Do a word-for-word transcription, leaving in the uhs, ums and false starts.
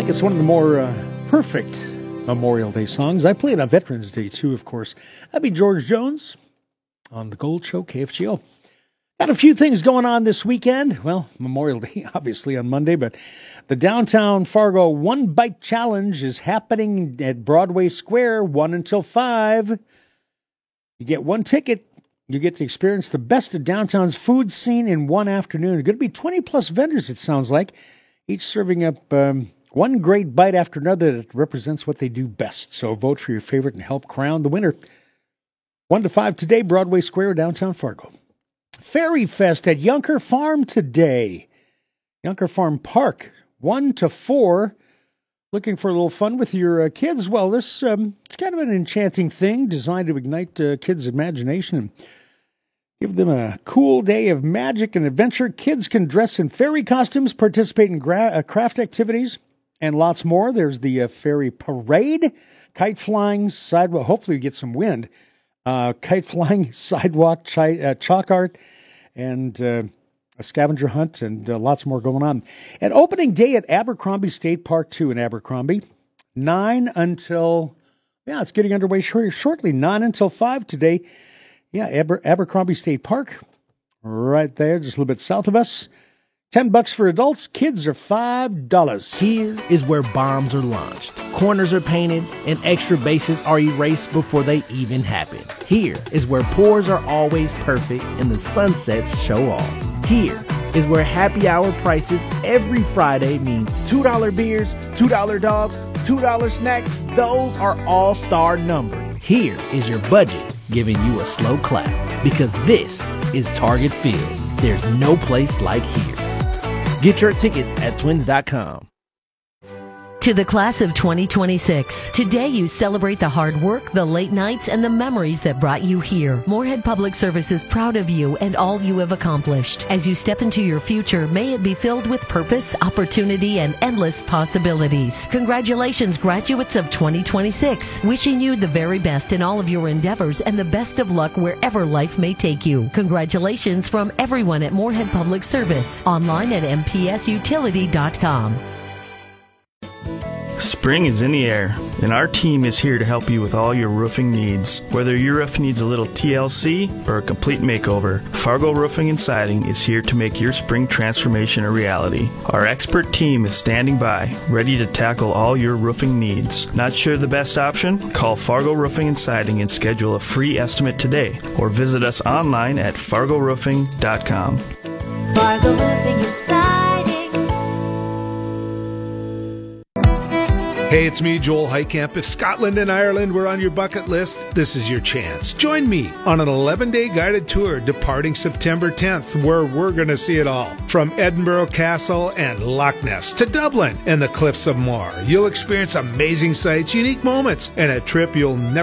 like it's one of the more uh, perfect Memorial Day songs. I play it on Veterans Day, too, of course. That'd be George Jones on the Gold Show, K F G O. Got a few things going on this weekend. Well, Memorial Day, obviously, on Monday, but the Downtown Fargo One Bite Challenge is happening at Broadway Square, one until five. You get one ticket. You get to experience the best of downtown's food scene in one afternoon. There's going to be twenty-plus vendors, it sounds like, each serving up um, one great bite after another that represents what they do best. So vote for your favorite and help crown the winner. one to five today, Broadway Square, downtown Fargo. Fairy Fest at Yunker Farm today. Yunker Farm Park, one to four. Looking for a little fun with your uh, kids? Well, this um, it's kind of an enchanting thing designed to ignite uh, kids' imagination and give them a cool day of magic and adventure. Kids can dress in fairy costumes, participate in gra- uh, craft activities, and lots more. There's the uh, fairy parade, kite flying, sidewalk. Hopefully you get some wind. Uh, kite flying, sidewalk, chi- uh, chalk art, and uh, a scavenger hunt, and uh, lots more going on. At opening day at Abercrombie State Park two in Abercrombie, nine until, yeah, it's getting underway short- shortly, nine until five today. Yeah, Aber- Abercrombie State Park, right there, just a little bit south of us. Ten bucks for adults, kids are five dollars. Here is where bombs are launched, corners are painted, and extra bases are erased before they even happen. Here is where pours are always perfect and the sunsets show off. Here is where happy hour prices every Friday means two dollar beers, two dollar dogs, two dollar snacks. Those are all-star numbers. Here is your budget giving you a slow clap, because this is Target Field. There's no place like here. Get your tickets at twins dot com. To the class of twenty twenty-six, today you celebrate the hard work, the late nights, and the memories that brought you here. Moorhead Public Service is proud of you and all you have accomplished. As you step into your future, may it be filled with purpose, opportunity, and endless possibilities. Congratulations, graduates of twenty twenty-six. Wishing you the very best in all of your endeavors and the best of luck wherever life may take you. Congratulations from everyone at Moorhead Public Service. Online at m p s utility dot com. Spring is in the air, and our team is here to help you with all your roofing needs. Whether your roof needs a little T L C or a complete makeover, Fargo Roofing and Siding is here to make your spring transformation a reality. Our expert team is standing by, ready to tackle all your roofing needs. Not sure the best option? Call Fargo Roofing and Siding and schedule a free estimate today, or visit us online at fargo roofing dot com. Fargo Roofing and Siding. Hey, it's me, Joel Heitkamp. If Scotland and Ireland were on your bucket list, this is your chance. Join me on an eleven-day guided tour departing September tenth, where we're going to see it all. From Edinburgh Castle and Loch Ness to Dublin and the Cliffs of Moher. You'll experience amazing sights, unique moments, and a trip you'll never